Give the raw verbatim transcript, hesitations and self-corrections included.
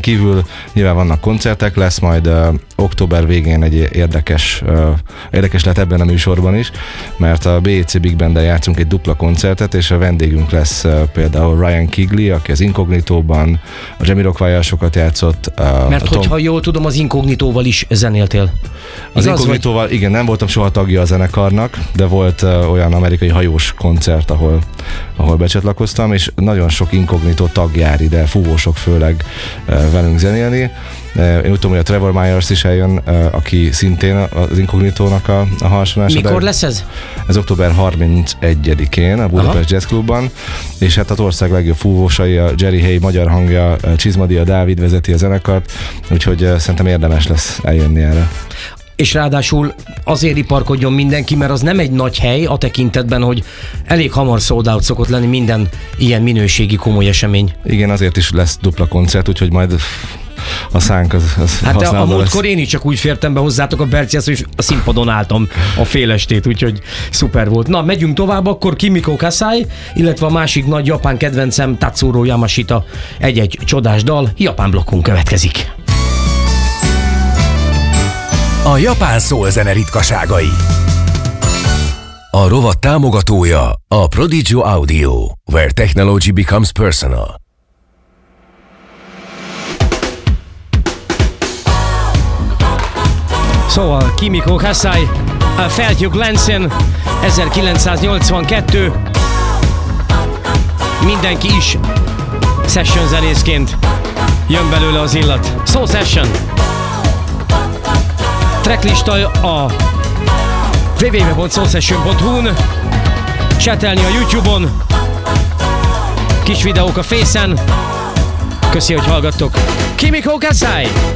kívül nyilván vannak koncertek, lesz majd uh, október végén egy érdekes, uh, érdekes lehet ebben a műsorban is, mert a bé é cé Big Band-del játszunk egy dupla koncertet, és a vendégünk lesz uh, például Ryan Kigley, aki az Inkognitóban, a Jamiroquai-jal sokat játszott. Uh, mert hogyha Tom... jól tudom, az Inkognitóval is zenéltél. Az Inkognitóval, vagy... igen, nem voltam soha tagja a zenekarnak, de volt uh, olyan amerikai hajós koncert, ahol, ahol becsatlakoztam, és nagyon sok Inkognitó tag jár ide, fúvósok főleg uh, velünk zenélni. Uh, én úgy tudom, hogy a Trevor Myers is eljön, uh, aki szintén az Inkognitónak a, a harsonása. Mikor lesz ez? Ez október harmincegyedikén a Budapest Jazz Clubban, és hát az ország legjobb fúvósai, a Jerry Hay magyar hangja, Csizmadia Dávid vezeti a zenekart, úgyhogy uh, szerintem érdemes lesz eljönni erre. És ráadásul azért iparkodjon mindenki, mert az nem egy nagy hely a tekintetben, hogy elég hamar sold out szokott lenni minden ilyen minőségi komoly esemény. Igen, azért is lesz dupla koncert, úgyhogy majd a szánk az, az hát a, a múltkor lesz. Én is csak úgy fértem be hozzátok a Berciászhoz, és a színpadon álltam a fél estét, úgyhogy szuper volt. Na, megyünk tovább, akkor Kimiko Kasai, illetve a másik nagy japán kedvencem Tatsuro Yamashita egy-egy csodás dal, japán blokkunk következik. A japán soul-zene ritkaságai. A rovat támogatója a Prodigy Audio, where technology becomes personal. Szóval Kimiko Kasai, a Feltjük Lensen, ezerkilencszáznyolcvankettő. Mindenki is session zenészként jön belőle az illat. Soul Session. Tracklista a double-u double-u double-u pont soul session pont hu-n, csetelni a YouTube-on, kis videók a Face-en. Köszi, hogy hallgattok. Kimiko Kasai!